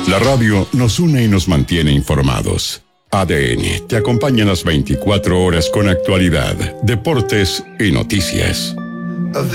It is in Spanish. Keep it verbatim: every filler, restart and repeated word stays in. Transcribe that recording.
La radio nos une y nos mantiene informados. A D N te acompaña las veinticuatro horas con actualidad, deportes y noticias. Of